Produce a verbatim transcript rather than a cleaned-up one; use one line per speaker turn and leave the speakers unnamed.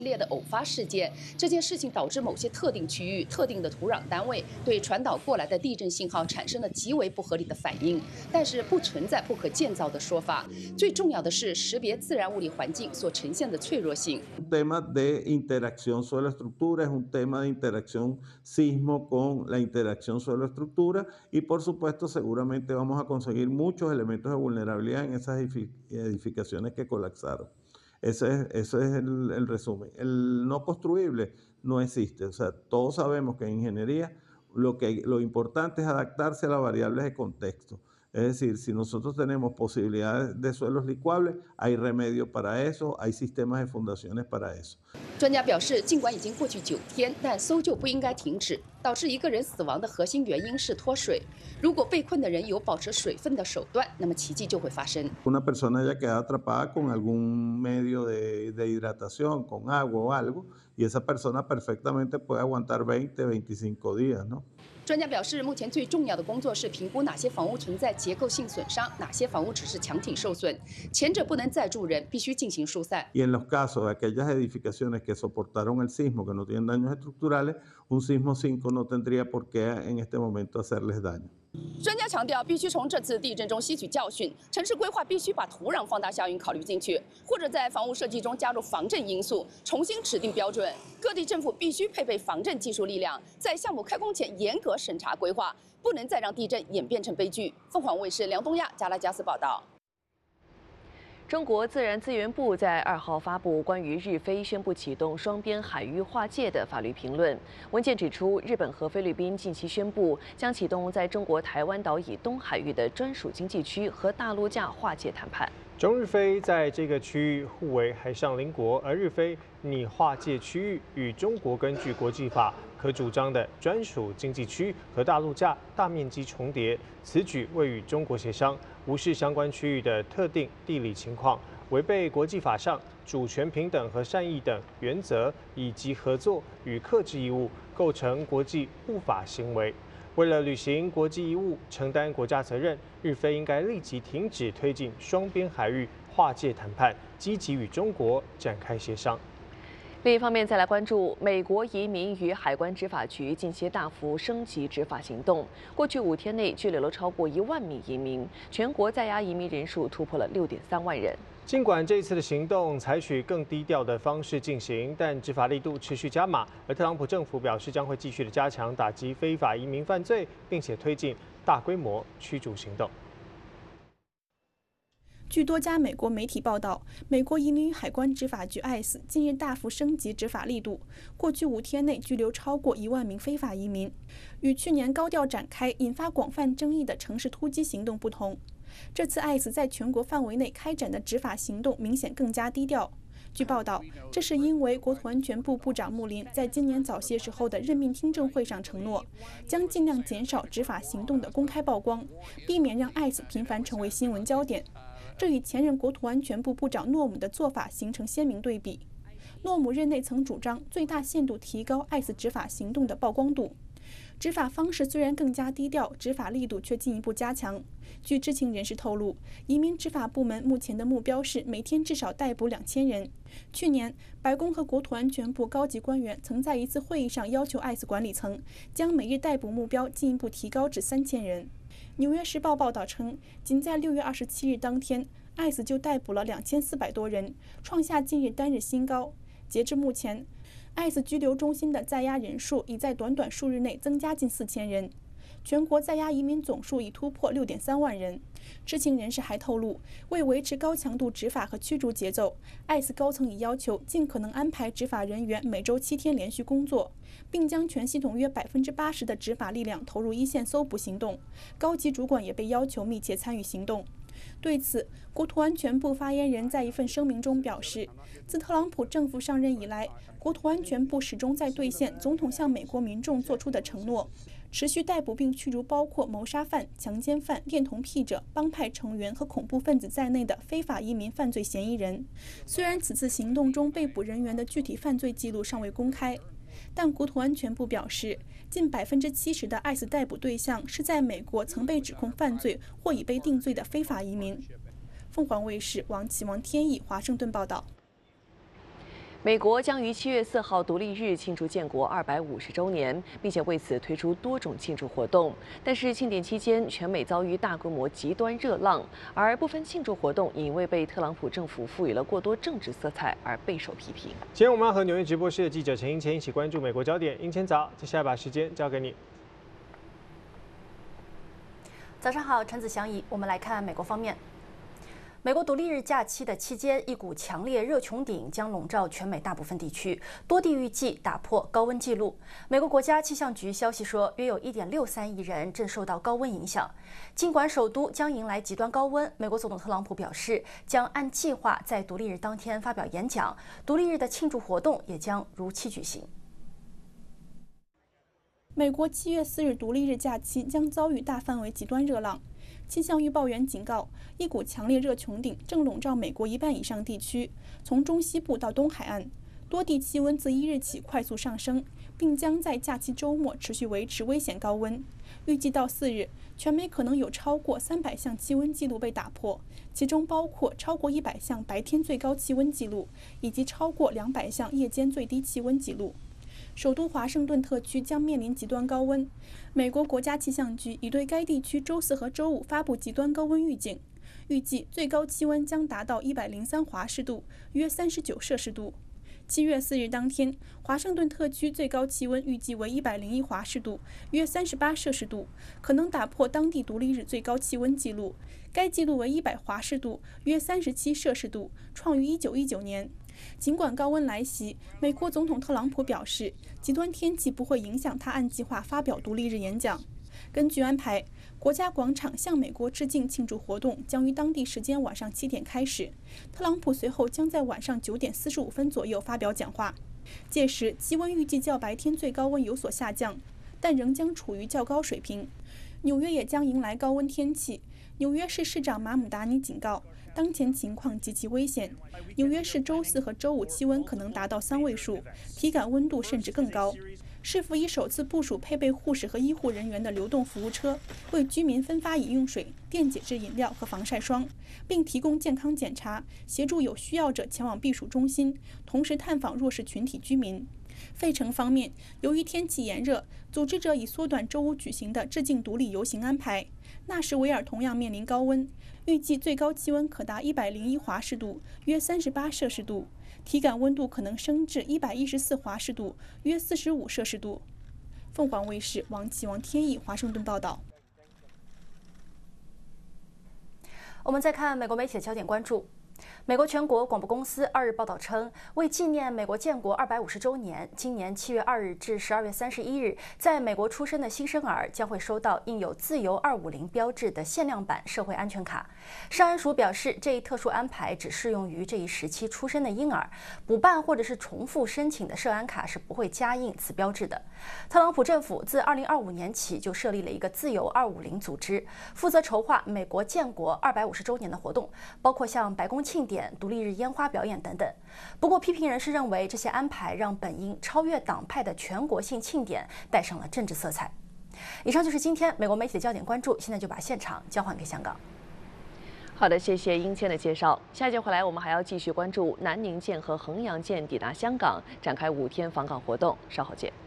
列的偶发事件，这件事情导致某些特定区域、特定的土壤单位对传导过来的地震信号产生了极为不合理的反应，但是不存在不可建造的说法。最重要的是识别自然物理环境所呈现的脆弱性。
tema de interacción suelo-estructura, es un tema de interacción sismo con la interacción suelo-estructura y por supuesto seguramente vamos a conseguir muchos elementos de vulnerabilidad en esas edificaciones que colapsaron. Ese es, ese es el, el resumen. El no construible no existe. O sea, todos sabemos que en ingeniería lo, que, lo importante es adaptarse a las variables de contexto. Es decir, si nosotros tenemos posibilidades de suelos licuables, hay remedio para eso, hay sistemas de fundaciones para eso.
专家表示，尽管已经过去九天，但搜救不应该停止。导致一个人死亡的核心原因是脱水。如果被困的人有保持水分的手段，那么奇迹就会发生。
Una persona haya quedado atrapada con algún medio de, de hidratación, con agua o algo, y esa persona perfectamente puede aguantar veinte, veinticinco días, ¿no?
专家表示，目前最重要的工作是评估哪些房屋存在结构性损伤，哪些房屋只是墙体受损。前者不能再住人，必须进行疏散。
Y en los casos de aquellas edificaciones que soportaron el sismo, que no tienen daños estructurales, un sismo cinco no tendría por qué en este momento hacerles daño.
专家强调，必须从这次地震中吸取教训，城市规划必须把土壤放大效应考虑进去，或者在房屋设计中加入防震因素，重新指定标准。各地政府必须配备防震技术力量，在项目开工前严格审查规划，不能再让地震演变成悲剧。凤凰卫视梁东亚、加拉加斯报道。
中国自然资源部在二号发布关于日菲宣布启动双边海域划界的法律评论。文件指出，日本和菲律宾近期宣布将启动在中国台湾岛以东海域的专属经济区和大陆架划界谈判。
中日菲在这个区域互为海上邻国，而日菲拟划界区域与中国根据国际法可主张的专属经济区和大陆架大面积重叠，此举未与中国协商，无视相关区域的特定地理情况，违背国际法上主权平等和善意等原则，以及合作与克制义务，构成国际互法行为。 为了履行国际义务、承担国家责任，日菲应该立即停止推进双边海域划界谈判，积极与中国展开协商。
另一方面，再来关注美国移民与海关执法局近期大幅升级执法行动，过去五天内拘留了超过一万名移民，全国在押移民人数突破了六点三万人。
尽管这次的行动采取更低调的方式进行，但执法力度持续加码。而特朗普政府表示将会继续的加强打击非法移民犯罪，并且推进大规模驱逐行动。
据多家美国媒体报道，美国移民与海关执法局 I C E 近日大幅升级执法力度，过去五天内拘留超过一万名非法移民。与去年高调展开、引发广泛争议的城市突击行动不同，这次 I C E 在全国范围内开展的执法行动明显更加低调。据报道，这是因为国土安全部部长穆林在今年早些时候的任命听证会上承诺，将尽量减少执法行动的公开曝光，避免让 I C E 频繁成为新闻焦点。 这与前任国土安全部部长诺姆的做法形成鲜明对比。诺姆任内曾主张最大限度提高 I C E 执法行动的曝光度，执法方式虽然更加低调，执法力度却进一步加强。据知情人士透露，移民执法部门目前的目标是每天至少逮捕两千人。去年，白宫和国土安全部高级官员曾在一次会议上要求 I C E 管理层将每日逮捕目标进一步提高至三千人。 《纽约时报》报道称，仅在六月二十七日当天 ，I C E 就逮捕了两千四百多人，创下近日单日新高。截至目前 ，I C E 拘留中心的在押人数已在短短数日内增加近四千人，全国在押移民总数已突破六点三万人。知情人士还透露，为维持高强度执法和驱逐节奏 ，I C E 高层已要求尽可能安排执法人员每周七天连续工作。 并将全系统约百分之八十的执法力量投入一线搜捕行动，高级主管也被要求密切参与行动。对此，国土安全部发言人在一份声明中表示，自特朗普政府上任以来，国土安全部始终在兑现总统向美国民众做出的承诺，持续逮捕并驱逐包括谋杀犯、强奸犯、恋童癖者、帮派成员和恐怖分子在内的非法移民犯罪嫌疑人。虽然此次行动中被捕人员的具体犯罪记录尚未公开。 但国土安全部表示，近百分之七十的 I C E 逮捕对象是在美国曾被指控犯罪或已被定罪的非法移民。凤凰卫视王启王天意华盛顿报道。
美国将于七月四号独立日庆祝建国二百五十周年，并且为此推出多种庆祝活动。但是庆典期间，全美遭遇大规模极端热浪，而部分庆祝活动因为被特朗普政府赋予了过多政治色彩而备受批评。
今天我们要和纽约直播室的记者陈英谦一起关注美国焦点。英谦早，接下来把时间交给你。
早上好，陈子祥仪，我们来看美国方面。美国独立日假期的期间，一股强烈热穹顶将笼罩全美大部分地区，多地预计打破高温纪录。美国国家气象局消息说，约有 一点六三亿人正受到高温影响。尽管首都将迎来极端高温，美国总统特朗普表示将按计划在独立日当天发表演讲，独立日的庆祝活动也将如期举行。
美国七月四日独立日假期将遭遇大范围极端热浪。气象预报员警告，一股强烈热穹顶正笼罩美国一半以上地区，从中西部到东海岸，多地气温自一日起快速上升，并将在假期周末持续维持危险高温。预计到四日，全美可能有超过三百项气温纪录被打破，其中包括超过一百项白天最高气温纪录，以及超过两百项夜间最低气温纪录。首都华盛顿特区将面临极端高温。美国国家气象局已对该地区周四和周五发布极端高温预警，预计最高气温将达到一百零三华氏度，约三十九摄氏度。七月四日当天，华盛顿特区最高气温预计为一百零一华氏度，约三十八摄氏度，可能打破当地独立日最高气温纪录。该纪录为一百华氏度，约三十七摄氏度，创于一九一九年。尽管高温来袭，美国总统特朗普表示，极端天气不会影响他按计划发表独立日演讲。根据安排，国家广场向美国致敬庆祝活动将于当地时间晚上七点开始。特朗普随后将在晚上九点四十五分左右发表讲话，届时气温预计较白天最高温有所下降，但仍将处于较高水平。纽约也将迎来高温天气。纽约市市长马姆达尼警告，当前情况极其危险。纽约市周四和周五气温可能达到三位数，体感温度甚至更高。市府已首次部署配备护士和医护人员的流动服务车，为居民分发饮用水、电解质饮料和防晒霜，并提供健康检查，协助有需要者前往避暑中心，同时探访弱势群体居民。费城方面，由于天气炎热，组织者已缩短周五举行的致敬独立游行安排。纳什维尔同样面临高温，预计最高气温可达一百零一华氏度，约三十八摄氏度，体感温度可能升至一百一十四华氏度，约四十五摄氏度。凤凰卫视王启王天意华盛顿报道。
我们再看美国媒体的焦点关注。美国全国广播公司二日报道称，为纪念美国建国二百五十周年，今年七月二日至十二月三十一日，在美国出生的新生儿将会收到印有自由二五零标志的限量版社会安全卡。商安署表示，这一特殊安排只适用于这一时期出生的婴儿，补办或者是重复申请的社安卡是不会加印此标志的。特朗普政府自二零二五年起就设立了一个自由二五零组织，负责筹划美国建国二百五十周年的活动，包括像白宫庆典、独立日烟花表演等等。不过，批评人士认为这些安排让本应超越党派的全国性庆典带上了政治色彩。以上就是今天美国媒体的焦点关注，现在就把现场交还给香港。
好的，谢谢英谦的介绍。下节回来，我们还要继续关注南宁舰和衡阳舰抵达香港，展开五天访港活动。稍后见。